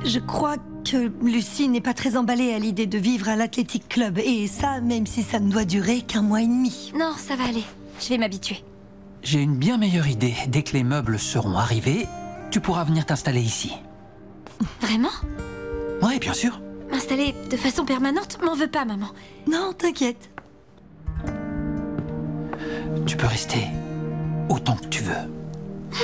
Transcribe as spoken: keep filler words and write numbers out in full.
Je crois que Lucie n'est pas très emballée à l'idée de vivre à l'Athletic Club. Et ça, même si ça ne doit durer qu'un mois et demi. Non, ça va aller. Je vais m'habituer. J'ai une bien meilleure idée. Dès que les meubles seront arrivés, tu pourras venir t'installer ici. Vraiment? Oui, bien sûr. M'installer de façon permanente? M'en veux pas, maman. Non, t'inquiète. Tu peux rester autant que tu veux.